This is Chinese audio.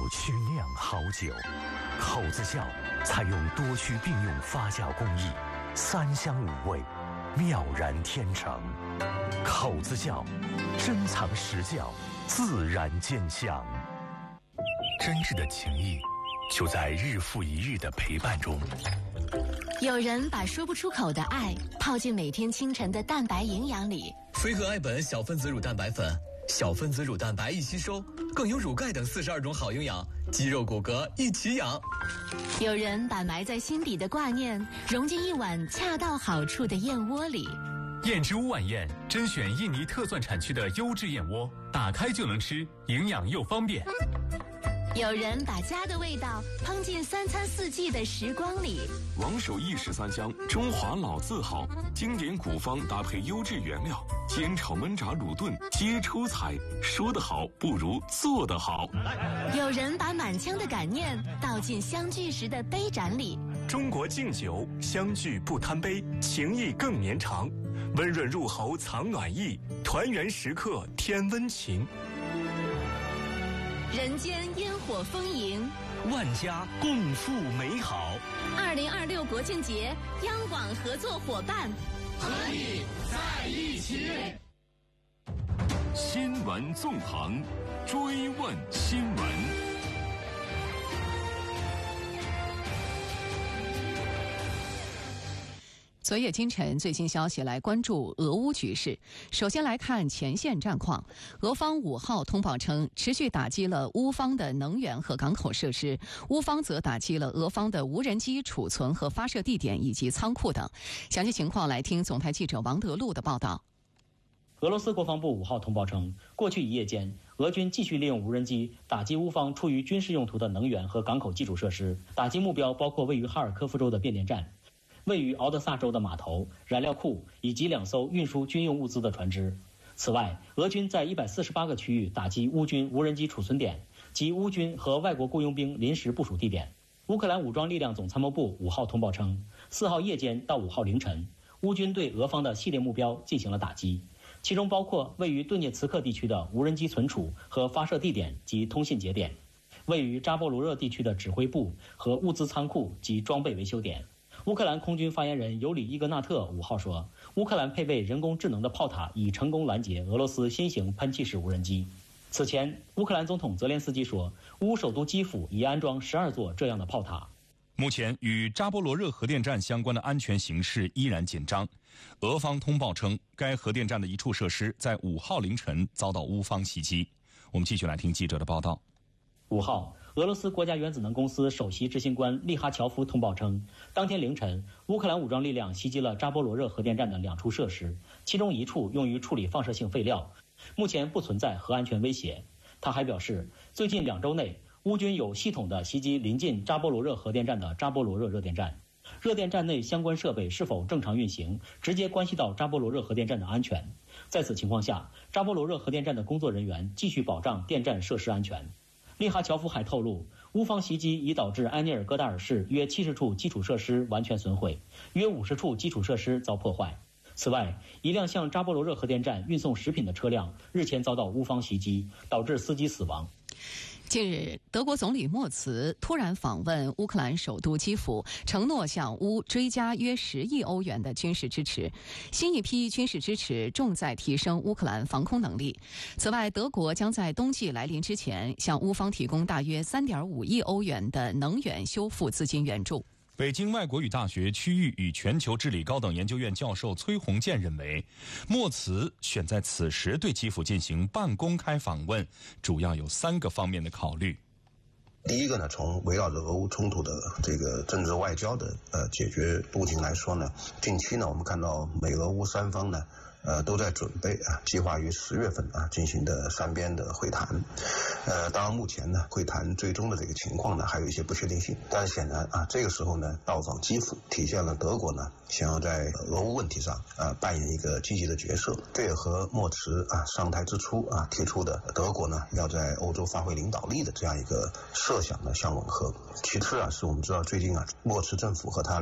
去酿好酒，口子窖采用多区并用发酵工艺，3香5味，妙然天成。口子窖，珍藏实窖，自然见香。真挚的情谊，就在日复一日的陪伴中。 有人把说不出口的爱泡进每天清晨的蛋白营养里。 飞鹤爱本小分子乳蛋白粉，小分子乳蛋白易吸收，更有乳钙等42种好营养，肌肉骨骼一起养。 有人把埋在心底的挂念融进一碗恰到好处的燕窝里。 燕之屋晚宴甄选印尼特蒜产区的优质燕窝，打开就能吃，营养又方便。 有人把家的味道烹进3餐4季的时光里。 王守义13香，中华老字号，经典古方搭配优质原料，煎炒焖炸卤炖皆出彩。说得好不如做得好。 有人把满腔的感念倒进相聚时的杯盏里。 中国敬酒，相聚不贪杯，情谊更绵长。温润入喉藏暖意，团圆时刻添温情。 人间烟火丰盈， 万家共赴美好。 2026国庆节，央广合作伙伴， 和你在一起。 新闻纵横，追问新闻。 昨夜今晨最新消息，来关注俄乌局势。首先来看前线战况。俄方5号通报称，持续打击了乌方的能源和港口设施，乌方则打击了俄方的无人机储存和发射地点以及仓库等。详细情况来听总台记者王德禄的报道。 俄罗斯国防部5号通报称，过去1夜间，俄军继续利用无人机打击乌方出于军事用途的能源和港口基础设施，打击目标包括位于哈尔科夫州的变电站、位于敖德萨州的码头、燃料库以及2艘运输军用物资的船只。此外，俄军在148个区域打击乌军无人机储存点及乌军和外国雇佣兵临时部署地点。乌克兰武装力量总参谋部5号通报称，4号夜间到5号凌晨，乌军对俄方的系列目标进行了打击，其中包括位于顿涅茨克地区的无人机存储和发射地点及通信节点，位于扎波罗热地区的指挥部和物资仓库及装备维修点。乌克兰空军发言人尤里伊格纳特5号说，乌克兰配备人工智能的炮塔已成功拦截俄罗斯新型喷气式无人机。此前，乌克兰总统泽连斯基说，乌首都基辅已安装12座这样的炮塔。 目前与扎波罗热核电站相关的安全形势依然紧张。俄方通报称，该核电站的一处设施在5号凌晨遭到乌方袭击。我们继续来听记者的报道。 5号，俄罗斯国家原子能公司首席执行官利哈乔夫通报称，当天凌晨，乌克兰武装力量袭击了扎波罗热核电站的2处设施，其中1处用于处理放射性废料，目前不存在核安全威胁。他还表示，最近2周内，乌军有系统地袭击临近扎波罗热核电站的扎波罗热热电站，热电站内相关设备是否正常运行，直接关系到扎波罗热核电站的安全。在此情况下，扎波罗热核电站的工作人员继续保障电站设施安全。利哈乔夫还透露，乌方袭击已导致埃涅尔戈达尔市约70处基础设施完全损毁，约50处基础设施遭破坏。此外，一辆向扎波罗热核电站运送食品的车辆日前遭到乌方袭击，导致司机死亡。 近日，德国总理默茨突然访问乌克兰首都基辅，承诺向乌追加约10亿欧元的军事支持。新一批军事支持重在提升乌克兰防空能力。此外，德国将在冬季来临之前向乌方提供大约3.5亿欧元的能源修复资金援助。 北京外国语大学区域与全球治理高等研究院教授崔洪建认为，默茨选在此时对基辅进行半公开访问，主要有3个方面的考虑。 第一个呢，从围绕着俄乌冲突的这个政治外交的解决路径来说呢，近期呢我们看到美俄乌3方呢都在准备计划于10月份进行的3边的会谈。当然目前呢会谈最终的这个情况呢还有一些不确定性，但是显然这个时候呢到访基辅体现了德国呢想要在俄乌问题上扮演一个积极的角色。这也和默茨上台之初提出的德国呢要在欧洲发挥领导力的这样一个设想呢相吻合。其次是我们知道最近默茨政府和他